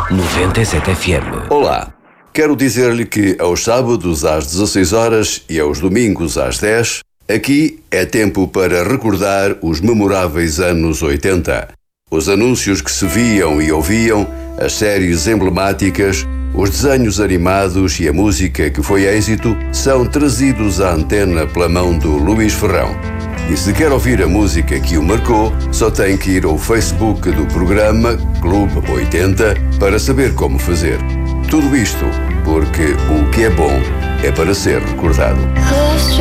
97 FM. Olá, quero dizer-lhe que aos sábados às 16 horas e aos domingos às 10, aqui é tempo para recordar os memoráveis anos 80. Os anúncios que se viam e ouviam, as séries emblemáticas, os desenhos animados e a música que foi êxito são trazidos à antena pela mão do Luís Ferrão. E se quer ouvir a música que o marcou, só tem que ir ao Facebook do programa Clube 80 para saber como fazer. Tudo isto porque o que é bom é para ser recordado.